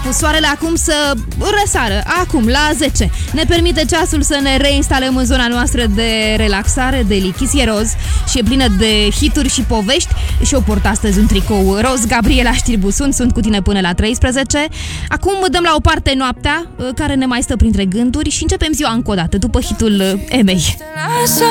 spus soarele acum să răsară, acum, la 10. Ne permite ceasul să ne reinstalăm în zona noastră de relaxare, de lichizie roz și e plină de hituri și povești. Și eu port astăzi un tricou roz. Gabriela Știrbu sunt cu tine până la 13. Acum dăm la o parte noaptea, care ne mai stă printre gânduri și începem ziua încă o dată, după hitul Emei.